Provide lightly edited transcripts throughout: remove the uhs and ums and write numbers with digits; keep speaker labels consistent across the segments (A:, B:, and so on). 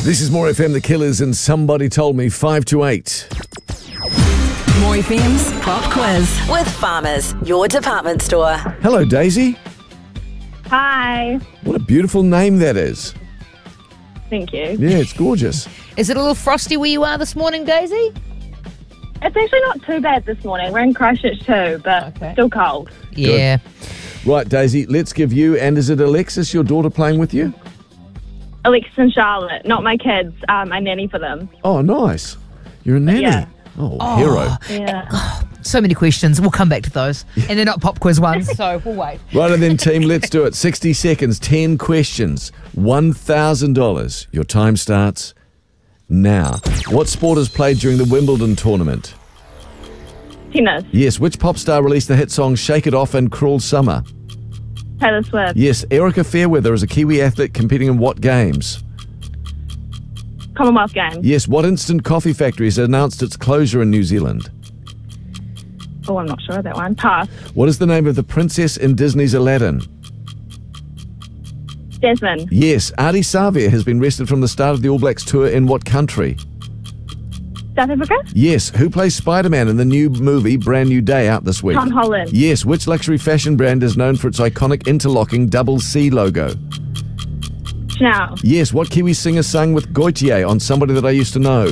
A: This is More FM, The Killers, and Somebody Told Me, 5 to 8.
B: More FM's Pop Quiz.
C: With Farmers, your department store.
A: Hello, Daisy.
D: Hi.
A: What a beautiful name that is.
D: Thank you.
A: Yeah, it's gorgeous.
E: Is it a little frosty where you are this morning, Daisy?
D: It's actually not too bad this morning. We're in Christchurch too, but still cold.
E: Yeah.
A: Right, Daisy, let's give you, and is it Alexis, your daughter, playing with you?
D: Alexis and Charlotte, not my kids. I nanny for them.
A: Oh, nice. You're a nanny.
D: Yeah.
A: Oh, hero.
D: Yeah.
E: So many questions. We'll come back to those. And they're not pop quiz ones, so we'll wait.
A: Righto then, team, let's do it. 60 seconds, 10 questions, $1,000. Your time starts now. What sport is played during the Wimbledon tournament?
D: Tennis.
A: Yes. Which pop star released the hit songs Shake It Off and Cruel Summer?
D: Taylor Swift.
A: Yes. Erica Fairweather is a Kiwi athlete competing in what games?
D: Commonwealth Games.
A: Yes. What instant coffee factory has announced its closure in New Zealand?
D: Oh, I'm not sure of that one. Pass.
A: What is the name of the princess in Disney's Aladdin?
D: Jasmine.
A: Yes. Adi Savia has been rested from the start of the All Blacks tour in what country?
D: South Africa.
A: Yes. Who plays Spider-Man in the new movie Brand New Day out this week?
D: Tom Holland.
A: Yes. Which luxury fashion brand is known for its iconic interlocking double C logo?
D: Chanel.
A: Yes. What Kiwi singer sang with Goitier on Somebody That I Used to Know?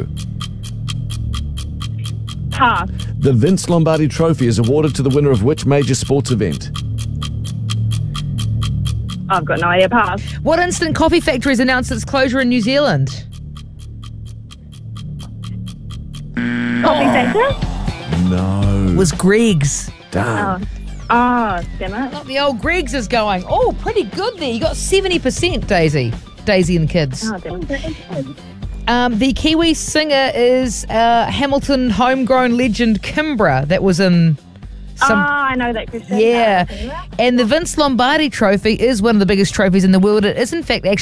D: Pass.
A: The Vince Lombardi Trophy is awarded to the winner of which major sports event?
D: I've got no idea. Pass.
E: What instant coffee factory has announced its closure in New Zealand?
D: Coffee Factor.
A: No.
E: Was Greg's.
A: Damn.
D: Oh, damn it.
E: Not the old Greg's is going. Oh, pretty good there. You got 70%, Daisy. Daisy and the kids.
D: Oh, damn it.
E: The Kiwi singer is Hamilton homegrown legend Kimbra. That was in some...
D: I know that, Christian.
E: Yeah. And the Vince Lombardi Trophy is one of the biggest trophies in the world. It is, in fact, actually